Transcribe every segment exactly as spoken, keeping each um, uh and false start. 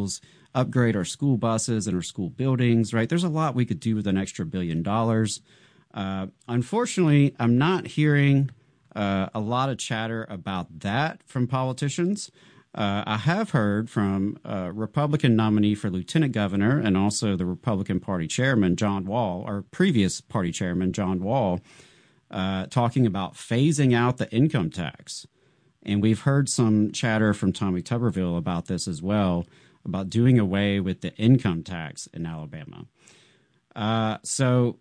schools, upgrade our school buses and our school buildings, right? There's a lot we could do with an extra billion dollars. Uh, unfortunately, I'm not hearing uh, a lot of chatter about that from politicians. Uh, I have heard from a Republican nominee for lieutenant governor and also the Republican Party chairman, John Wall, or previous party chairman, John Wall, uh, talking about phasing out the income tax. And we've heard some chatter from Tommy Tuberville about this as well, about doing away with the income tax in Alabama. Uh, so,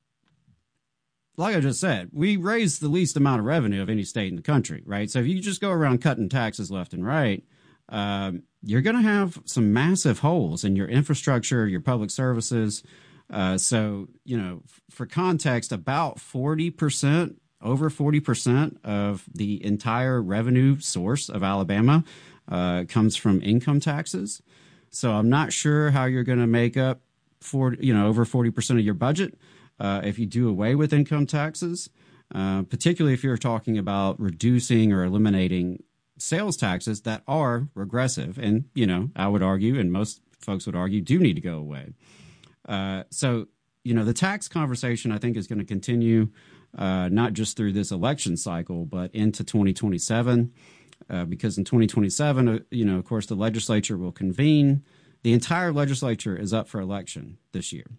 like I just said, we raise the least amount of revenue of any state in the country, right? So if you just go around cutting taxes left and right, um, you're going to have some massive holes in your infrastructure, your public services. Uh, so, you know, f- for context, about forty percent, over forty percent of the entire revenue source of Alabama uh, comes from income taxes. So I'm not sure how you're going to make up for, you know, over forty percent of your budget. Uh, if you do away with income taxes, uh, particularly if you're talking about reducing or eliminating sales taxes that are regressive and, you know, I would argue, and most folks would argue, do need to go away. Uh, so, you know, the tax conversation, I think, is going to continue uh, not just through this election cycle, but into twenty twenty-seven, uh, because in twenty twenty-seven, uh, you know, of course, the legislature will convene. The entire legislature is up for election this year.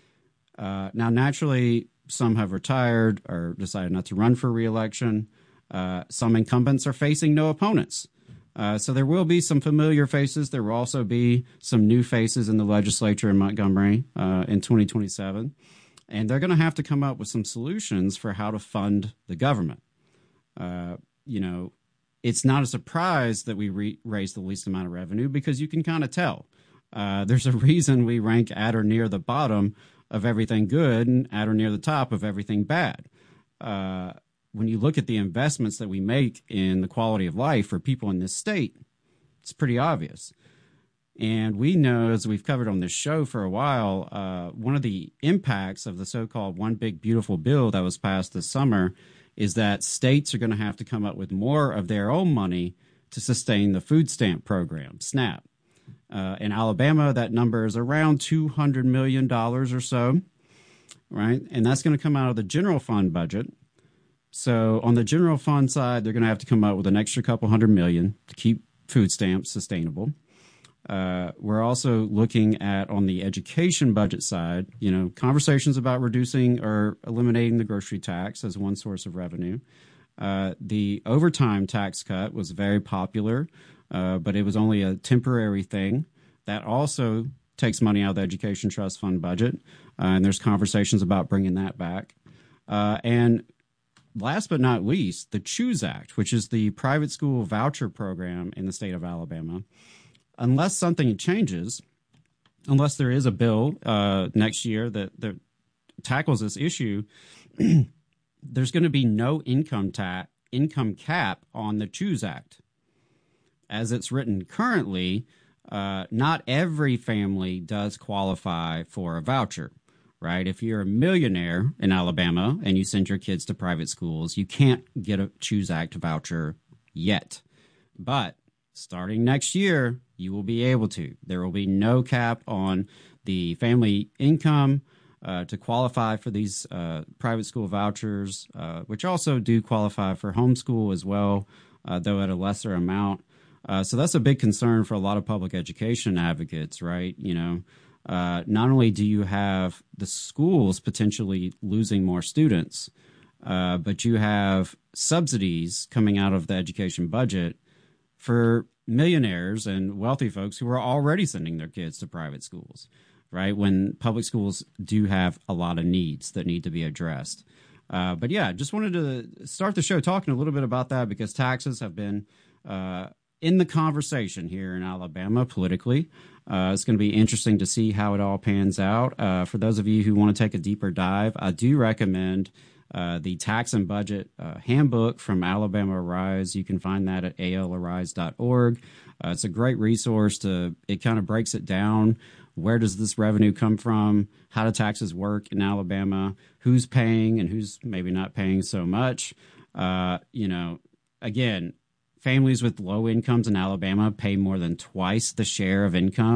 Uh, now, naturally, some have retired or decided not to run for re-election. Uh, some incumbents are facing no opponents. Uh, so there will be some familiar faces. There will also be some new faces in the legislature in Montgomery uh, in twenty twenty-seven. And they're going to have to come up with some solutions for how to fund the government. Uh, you know, it's not a surprise that we re- raise the least amount of revenue because you can kind of tell. Uh, there's a reason we rank at or near the bottom of everything good and at or near the top of everything bad. Uh, when you look at the investments that we make in the quality of life for people in this state, it's pretty obvious. And we know, as we've covered on this show for a while, uh, one of the impacts of the so-called One Big Beautiful Bill that was passed this summer is that states are going to have to come up with more of their own money to sustain the food stamp program, SNAP. Uh, in Alabama, that number is around two hundred million dollars or so, right? And that's going to come out of the general fund budget. So on the general fund side, they're going to have to come up with an extra couple hundred million to keep food stamps sustainable. Uh, we're also looking at, on the education budget side, you know, conversations about reducing or eliminating the grocery tax as one source of revenue. Uh, the overtime tax cut was very popular. Uh, but it was only a temporary thing. That also takes money out of the Education Trust Fund budget, uh, and there's conversations about bringing that back. Uh, and last but not least, the CHOOSE Act, which is the private school voucher program in the state of Alabama. Unless something changes, unless there is a bill uh, next year that, that tackles this issue, there's going to be no income ta- income cap on the CHOOSE Act. As it's written currently, uh, not every family does qualify for a voucher, right? If you're a millionaire in Alabama and you send your kids to private schools, you can't get a CHOOSE Act voucher yet. But starting next year, you will be able to. There will be no cap on the family income uh, to qualify for these uh, private school vouchers, uh, which also do qualify for homeschool as well, uh, though at a lesser amount. Uh, so that's a big concern for a lot of public education advocates, right? You know, uh, not only do you have the schools potentially losing more students, uh, but you have subsidies coming out of the education budget for millionaires and wealthy folks who are already sending their kids to private schools, right? When public schools do have a lot of needs that need to be addressed. Uh, but yeah, just wanted to start the show talking a little bit about that because taxes have been uh, in the conversation here in Alabama politically. Uh, it's going to be interesting to see how it all pans out. Uh, for those of you who want to take a deeper dive, I do recommend uh, the Tax and Budget uh, Handbook from Alabama Arise. You can find that at a l arise dot org. Uh, it's a great resource. To It kind of breaks it down. Where does this revenue come from? How do taxes work in Alabama? Who's paying and who's maybe not paying so much? Uh, you know, again, families with low incomes in Alabama pay more than twice the share of income